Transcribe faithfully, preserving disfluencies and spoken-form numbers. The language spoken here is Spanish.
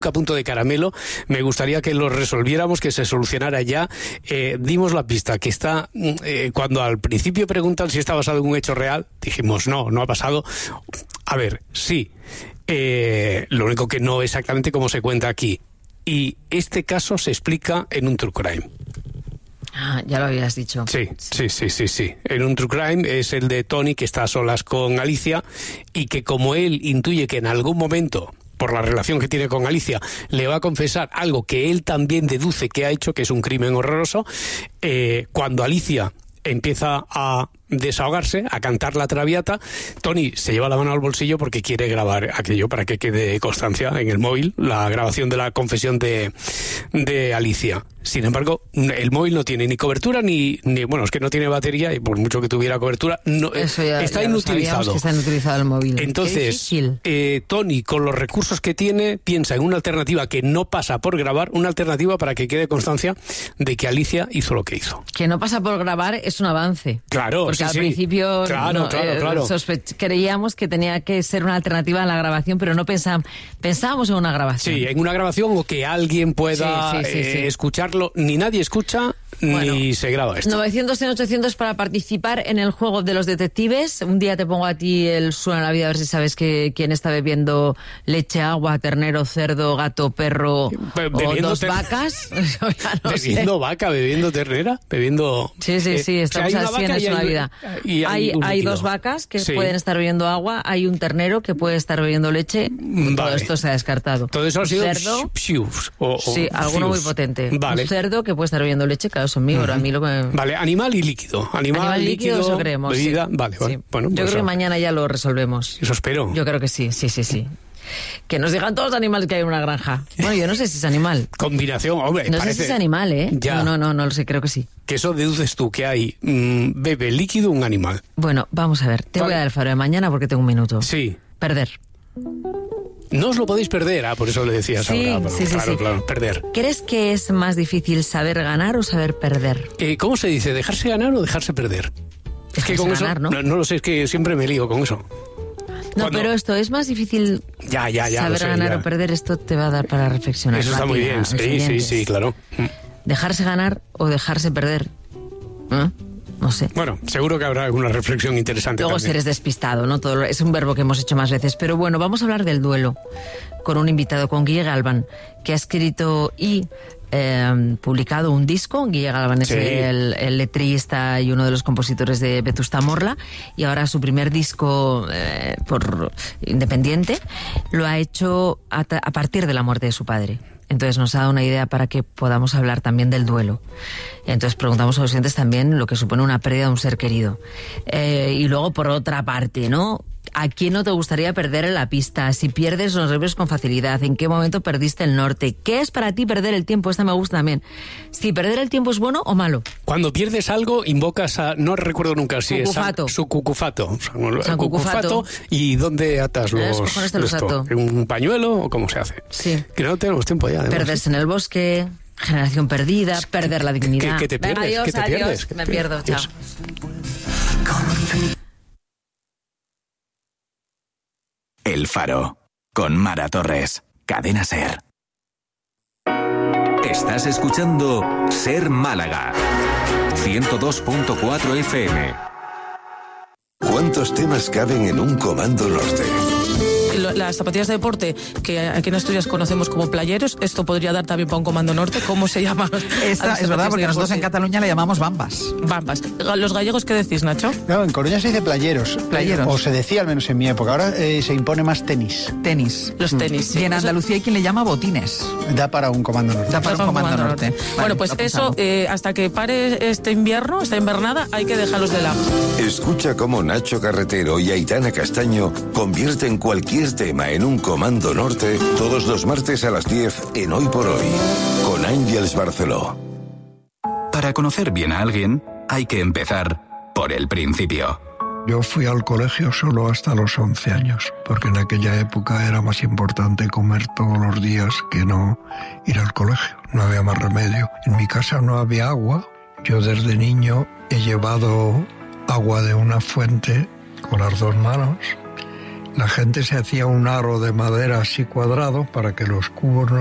a punto de caramelo, me gustaría que lo resolviéramos, que se solucionara ya. Eh, dimos la pista, que está, eh, cuando al principio preguntan si está basado en un hecho real, dijimos no, no ha pasado. A ver, sí, eh, lo único que no exactamente como se cuenta aquí. Y este caso se explica en un True Crime. Ah, ya lo habías dicho. Sí, sí, sí, sí, sí. En un True Crime es el de Tony, que está a solas con Alicia, y que como él intuye que en algún momento, por la relación que tiene con Alicia, le va a confesar algo que él también deduce que ha hecho, que es un crimen horroroso, eh, cuando Alicia empieza a desahogarse, a cantar la Traviata, Tony se lleva la mano al bolsillo porque quiere grabar aquello para que quede constancia en el móvil, la grabación de la confesión de, de Alicia. Sin embargo, el móvil no tiene ni cobertura ni, ni bueno, es que no tiene batería, y por mucho que tuviera cobertura, no, Eso ya, está ya inutilizado. Que está inutilizado el móvil. Entonces, eh, Tony, con los recursos que tiene, piensa en una alternativa que no pasa por grabar, una alternativa para que quede constancia de que Alicia hizo lo que hizo. Que no pasa por grabar es un avance. Claro, porque sí, al sí. principio claro, no, claro, eh, claro. Sospech- creíamos que tenía que ser una alternativa a la grabación, pero no pensábamos, pensábamos en una grabación. Sí, en una grabación o que alguien pueda sí, sí, sí, eh, sí. escucharlo. Ni nadie escucha, Bueno, ni se graba esto. novecientos, cien, ochocientos para participar en el juego de los detectives. Un día te pongo a ti el suena a la vida a ver si sabes que quién está bebiendo leche, agua, ternero, cerdo, gato, perro Be- o dos ter- vacas. Yo ya no bebiendo sé. vaca, bebiendo ternera, bebiendo... Sí, sí, sí, eh, estamos o sea, hay una así en vaca eso y en la hay- vida. y hay Hay, un hay líquido. dos vacas que Sí. pueden estar bebiendo agua, hay un ternero que puede estar bebiendo leche. Todo Vale. esto se ha descartado. Todo eso ha Un sido... cerdo, psius, o- o sí, alguno muy fius. potente. Vale. Un cerdo que puede estar bebiendo leche, claro, son míos, a mí lo que... Vale, animal y líquido. Animal, Animal líquido, líquido, eso creemos. bebida... sí. Vale, vale. Sí. Bueno, Yo pues creo que eso- mañana ya lo resolvemos. Eso espero. Yo creo que sí, sí, sí, sí. Que nos digan todos los animales que hay en una granja. Bueno, yo no sé si es animal. Combinación, hombre, No parece sé si es animal, ¿eh? Ya. No, no, no, no lo sé, creo que sí. que eso deduces tú, que hay mm, bebe líquido un animal. Bueno, vamos a ver. Te Vale. voy a dar el faro de mañana porque tengo un minuto. Sí. Perder. No os lo podéis perder, ah, por eso le decías Sí, ahora. Pero sí, sí, claro, sí. claro, perder. ¿Crees que es más difícil saber ganar o saber perder? Eh, ¿Cómo se dice? ¿Dejarse ganar o dejarse perder? Es que Dejarse con ganar, eso, ¿no? no, no lo sé, es que siempre me lío con eso. No, Cuando- pero esto es más difícil Ya, ya, ya. saber lo sé, ganar ya. o perder. Esto te va a dar para reflexionar. Eso está muy Mati, a bien, los sí, sí, oyentes. sí, claro. Mm. Dejarse ganar o dejarse perder. ¿Eh? No sé. Bueno, seguro que habrá alguna reflexión interesante Luego también. eres despistado, ¿no? Todo lo- es un verbo que hemos hecho más veces. Pero bueno, vamos a hablar del duelo con un invitado, con Guille Galván, que ha escrito y eh, publicado un disco. Guille Galván es Sí. el, el letrista y uno de los compositores de Vetusta Morla, y ahora su primer disco eh, por independiente lo ha hecho a, ta- a partir de la muerte de su padre. Entonces nos ha dado una idea para que podamos hablar también del duelo. Entonces preguntamos a los oyentes también lo que supone una pérdida de un ser querido. Eh, y luego, por otra parte, ¿no? ¿A quién no te gustaría perder en la pista? Si pierdes, nos resuelves con facilidad. ¿En qué momento perdiste el norte? ¿Qué es para ti perder el tiempo? Esta me gusta también. Si perder el tiempo es bueno o malo. Cuando pierdes algo, invocas a... No recuerdo nunca si es... Cucufato. Su cucufato. San Cucufato. ¿Y dónde atas ¿Eh? los... Cojones te los esto? ato. ¿En un pañuelo o cómo se hace? Sí. Que no tenemos tiempo ya. además. Perderse en el bosque, generación perdida, perder la dignidad. ¿Qué- qué te Venga, pierdes? adiós, ¿Qué te adiós. pierdes? ¿Qué te Me pierdes? pierdo, chao. Adiós. El Faro, con Mara Torres, Cadena SER. Estás escuchando SER Málaga, ciento dos punto cuatro F M. ¿Cuántos temas caben en un Comando Norte? Las zapatillas de deporte, que aquí en Asturias conocemos como playeros, esto podría dar también para un Comando Norte. ¿Cómo se llama? Esta es verdad, porque nosotros en Cataluña le llamamos bambas. Bambas. ¿Los gallegos qué decís, Nacho? No, en Coruña se dice playeros. Playeros. O se decía al menos en mi época. Ahora eh, se impone más tenis. Tenis. Los tenis. sí. Y en Eso- Andalucía hay quien le llama botines. Da para un comando norte. Da para un Comando Norte. Vale, Bueno, pues lo eso, apuntamos. eh, hasta que pare este invierno, esta invernada, hay que dejarlos de lado. Escucha cómo Nacho Carretero y Aitana Castaño convierten cualquier tema en un Comando Norte todos los martes a las diez en Hoy por Hoy, con Ángeles Barceló. Para conocer bien a alguien, hay que empezar por el principio. Yo fui al colegio solo hasta los once años, porque en aquella época era más importante comer todos los días que no ir al colegio. No había más remedio. En mi casa no había agua. Yo desde niño he llevado agua de una fuente con las dos manos la gente se hacía un aro de madera así cuadrado para que los cubos no